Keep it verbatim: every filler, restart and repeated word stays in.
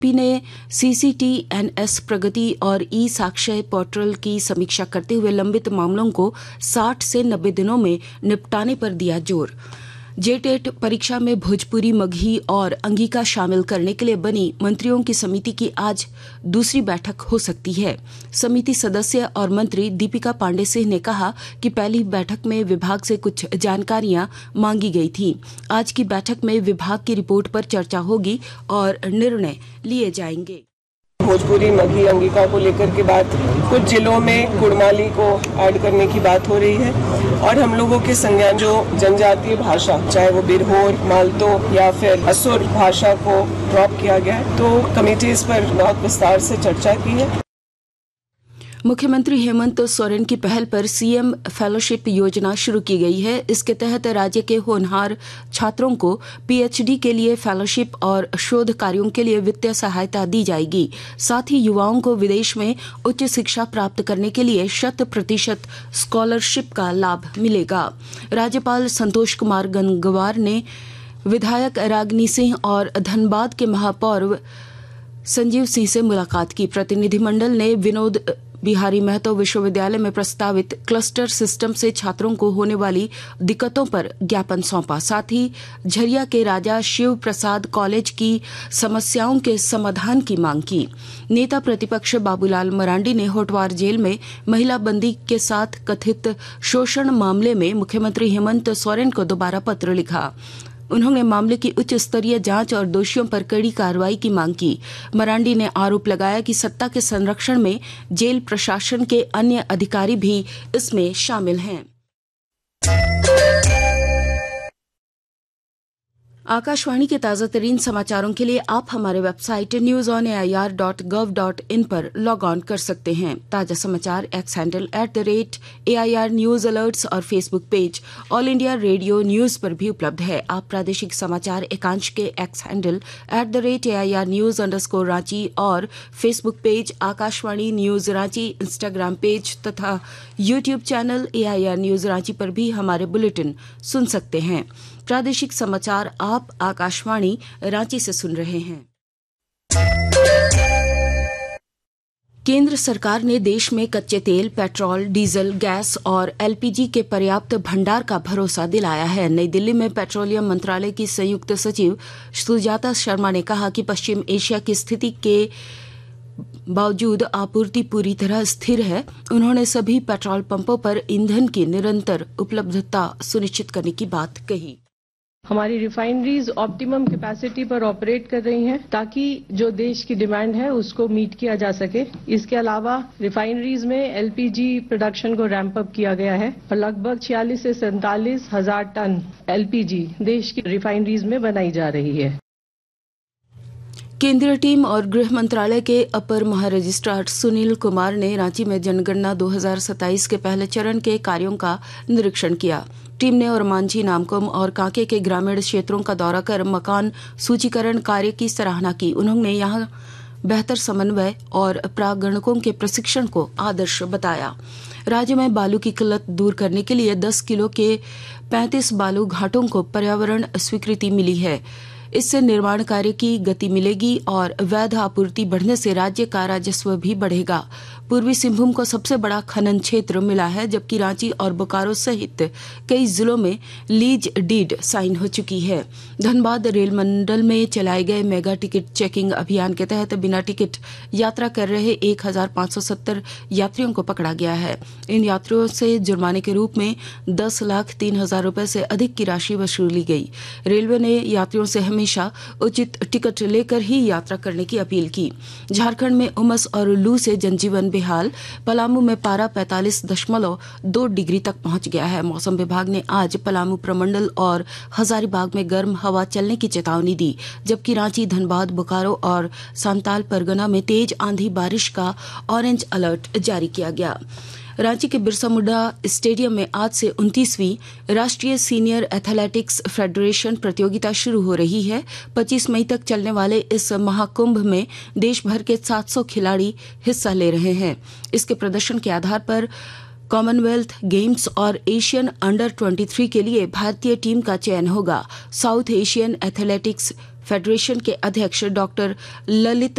P ने CCTNS प्रगति और ई साक्ष्य पोर्टल की समीक्षा करते हुए लंबित मामलों को साठ से नब्बे दिनों में निपटाने पर दिया जोर। जेटेट परीक्षा में भोजपुरी, मगही और अंगिका शामिल करने के लिए बनी मंत्रियों की समिति की आज दूसरी बैठक हो सकती है। समिति सदस्य और मंत्री दीपिका पांडे सिंह ने कहा कि पहली बैठक में विभाग से कुछ जानकारियां मांगी गई थी। आज की बैठक में विभाग की रिपोर्ट पर चर्चा होगी और निर्णय लिए जाएंगे। भोजपुरी, मगही, अंगिका को लेकर के बात, कुछ जिलों में कुड़माली को ऐड करने की बात हो रही है और हम लोगों के संज्ञान जो जनजातीय भाषा, चाहे वो बिरहोर, मालतो या फिर असुर भाषा को ड्रॉप किया गया है, तो कमेटी इस पर बहुत विस्तार से चर्चा की है। मुख्यमंत्री हेमंत सोरेन की पहल पर सीएम फेलोशिप योजना शुरू की गई है। इसके तहत राज्य के होनहार छात्रों को पीएचडी के लिए फेलोशिप और शोध कार्यों के लिए वित्तीय सहायता दी जाएगी। साथ ही युवाओं को विदेश में उच्च शिक्षा प्राप्त करने के लिए शत प्रतिशत स्कॉलरशिप का लाभ मिलेगा। राज्यपाल संतोष कुमार गंगवार ने विधायक रागिनी सिंह और धनबाद के महापौर संजीव सिंह से मुलाकात की। प्रतिनिधिमंडल ने विनोद बिहारी महतो विश्वविद्यालय में प्रस्तावित क्लस्टर सिस्टम से छात्रों को होने वाली दिक्कतों पर ज्ञापन सौंपा। साथ ही झरिया के राजा शिव प्रसाद कॉलेज की समस्याओं के समाधान की मांग की। नेता प्रतिपक्ष बाबूलाल मरांडी ने होटवार जेल में महिला बंदी के साथ कथित शोषण मामले में मुख्यमंत्री हेमंत सोरेन को दोबारा पत्र लिखा। उन्होंने मामले की उच्च स्तरीय जांच और दोषियों पर कड़ी कार्रवाई की मांग की। मरांडी ने आरोप लगाया कि सत्ता के संरक्षण में जेल प्रशासन के अन्य अधिकारी भी इसमें शामिल हैं। आकाशवाणी के ताजा तरीन समाचारों के लिए आप हमारे website news on A I R dot gov dot in पर लॉग ऑन कर सकते हैं। ताजा समाचार x handle at the rate A I R news alerts और Facebook page all India radio news पर भी उपलब्ध है। आप प्रादेशिक समाचार एकांश के x handle at the rate A I R news underscore Ranchi और Facebook page Akashvani news Ranchi, Instagram page तथा YouTube channel A I R news Ranchi पर भी हमारे बुलेटिन सुन सकते हैं। प्रादेशिक समाचार आप आकाशवाणी रांची से सुन रहे हैं। केंद्र सरकार ने देश में कच्चे तेल, पेट्रोल, डीजल, गैस और एलपीजी के पर्याप्त भंडार का भरोसा दिलाया है। नई दिल्ली में पेट्रोलियम मंत्रालय की संयुक्त सचिव सुजाता शर्मा ने कहा कि पश्चिम एशिया की स्थिति के बावजूद आपूर्ति पूरी तरह स्थिर है। उन्होंने सभी पेट्रोल पंपों पर ईंधन की निरंतर उपलब्धता सुनिश्चित करने की बात कही। हमारी रिफाइनरीज ऑप्टिमम कैपेसिटी पर ऑपरेट कर रही हैं ताकि जो देश की डिमांड है उसको मीट किया जा सके। इसके अलावा रिफाइनरीज में एलपीजी प्रोडक्शन को रैंप अप किया गया है और लगभग छियालीस से सैंतालीस हजार टन एलपीजी देश की रिफाइनरीज में बनाई जा रही है। केंद्रीय टीम और गृह मंत्रालय के अपर महारजिस्ट्रार सुनील कुमार ने रांची में जनगणना दो हज़ार सत्ताईस के पहले चरण के कार्यों का निरीक्षण किया। टीम ने ओरमांझी, नामकुम और कांके के ग्रामीण क्षेत्रों का दौरा कर मकान सूचीकरण कार्य की सराहना की। उन्होंने यहां बेहतर समन्वय और प्रागणकों के प्रशिक्षण को आदर्श बताया। राज्य में बालू की किल्लत दूर करने के लिए दस किलो के पैंतीस बालू घाटों को पर्यावरण स्वीकृति मिली है। इससे निर्माण कार्य की गति मिलेगी और वैध आपूर्ति बढ़ने से राज्य का राजस्व भी बढ़ेगा। पूर्वी सिंहभूम को सबसे बड़ा खनन क्षेत्र मिला है, जबकि रांची और बोकारो सहित कई जिलों में लीज डीड साइन हो चुकी है। धनबाद रेल मंडल में चलाए गए मेगा टिकट चेकिंग अभियान के तहत बिना टिकट यात्रा कर रहे एक हजार पाँच सौ सत्तर यात्रियों को पकड़ा गया है। इन यात्रियों से जुर्माने के रूप में दस लाख तीन हजार रूपये से अधिक की राशि वसूली गई। रेलवे ने यात्रियों से हमेशा उचित टिकट लेकर ही यात्रा करने की अपील की। झारखंड में उमस और लू से जनजीवन बेहाल। पलामू में पारा पैंतालीस दशमलव दो डिग्री तक पहुंच गया है। मौसम विभाग ने आज पलामू प्रमंडल और हजारीबाग में गर्म हवा चलने की चेतावनी दी, जबकि रांची, धनबाद, बोकारो और सांताल परगना में तेज आंधी बारिश का ऑरेंज अलर्ट जारी किया गया। रांची के बिरसा मुंडा स्टेडियम में आज से उनतीसवीं राष्ट्रीय सीनियर एथलेटिक्स फेडरेशन प्रतियोगिता शुरू हो रही है। पच्चीस मई तक चलने वाले इस महाकुंभ में देश भर के सात सौ खिलाड़ी हिस्सा ले रहे हैं। इसके प्रदर्शन के आधार पर कॉमनवेल्थ गेम्स और एशियन अंडर तेईस के लिए भारतीय टीम का चयन होगा। साउथ एशियन एथलेटिक्स फेडरेशन के अध्यक्ष डॉक्टर ललित